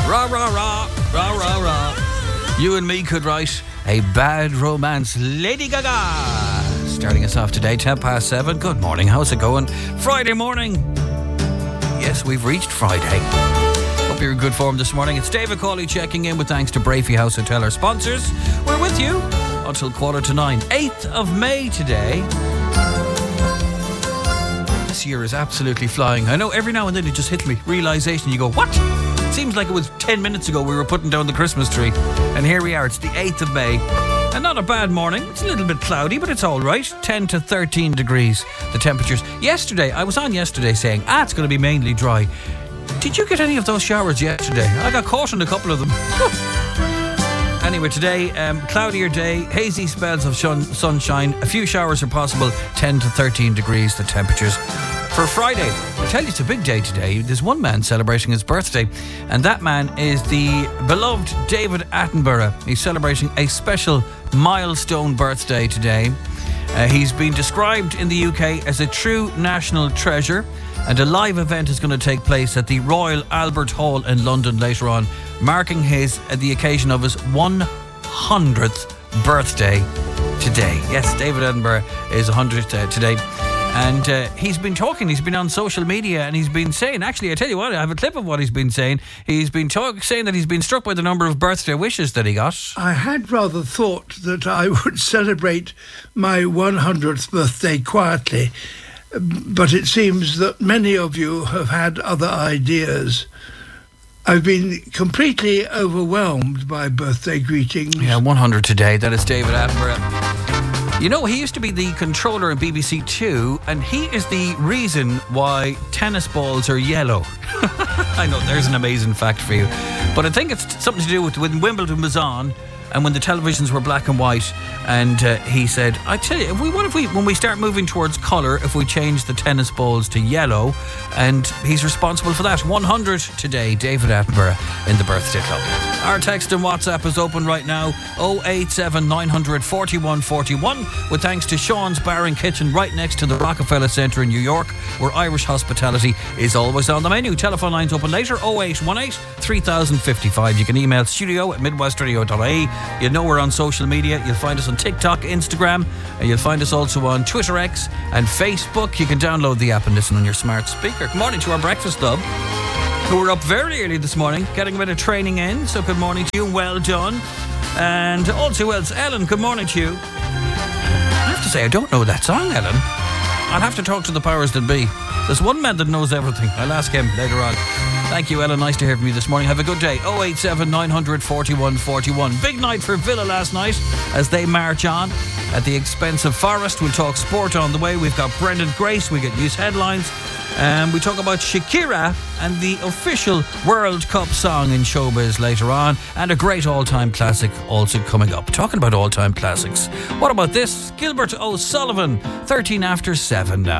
Rah, rah, rah, rah, rah, rah. You and me could write a bad romance. Lady Gaga. Starting us off today, 7:10. Good morning. How's it going? Friday morning. Yes, we've reached Friday. Hope you're in good form this morning. It's David Cawley checking in with thanks to Brafey House Hotel, our sponsors. We're with you until 8:45. 8th of May today. This year is absolutely flying. I know every now and then it just hits me. Realisation, you go, what? It seems like it was 10 minutes ago we were putting down the Christmas tree. And here we are, it's the 8th of May. And not a bad morning. It's a little bit cloudy, but it's all right. 10 to 13 degrees, the temperatures. Yesterday, I was on yesterday saying, it's going to be mainly dry. Did you get any of those showers yesterday? I got caught in a couple of them. Anyway, today, cloudier day, hazy spells of sunshine. A few showers are possible. 10 to 13 degrees, the temperatures. For Friday, I tell you, it's a big day today. There's one man celebrating his birthday, and that man is the beloved David Attenborough. He's celebrating a special milestone birthday today. He's been described in the UK as a true national treasure, and a live event is going to take place at the Royal Albert Hall in London later on, marking the occasion of his 100th birthday today. Yes, David Attenborough is 100th today. And he's been on social media, and he's been saying, actually, I tell you what, I have a clip of what he's been saying. He's been saying that he's been struck by the number of birthday wishes that he got. I had rather thought that I would celebrate my 100th birthday quietly, but it seems that many of you have had other ideas. I've been completely overwhelmed by birthday greetings. Yeah, 100 today. That is David Attenborough. You know, he used to be the controller in BBC Two, and he is the reason why tennis balls are yellow. I know, there's an amazing fact for you. But I think it's something to do with when Wimbledon was on, and when the televisions were black and white, and he said, I tell you, when we start moving towards colour, if we change the tennis balls to yellow? And he's responsible for that. 100 today, David Attenborough in the birthday club. Our text and WhatsApp is open right now, 087 900 4141, with thanks to Sean's Bar and Kitchen right next to the Rockefeller Centre in New York, where Irish hospitality is always on the menu. Telephone lines open later, 0818 3055. You can email studio@midwestradio.ie. You know we're on social media. You'll find us on TikTok, Instagram, and you'll find us also on Twitter X and Facebook. You can download the app and listen on your smart speaker. Good morning to our breakfast club, who were up very early this morning, getting a bit of training in. So good morning to you, well done. And also, Ellen, good morning to you. I have to say, I don't know that song, Ellen. I'll have to talk to the powers that be. There's one man that knows everything. I'll ask him later on. Thank you, Ellen. Nice to hear from you this morning. Have a good day. 087 900 4141. Big night for Villa last night as they march on at the expense of Forest. We'll talk sport on the way. We've got Brendan Grace. We get news headlines. We talk about Shakira and the official World Cup song in showbiz later on. And a great all-time classic also coming up. Talking about all-time classics. What about this? Gilbert O'Sullivan, 13 after 7 now.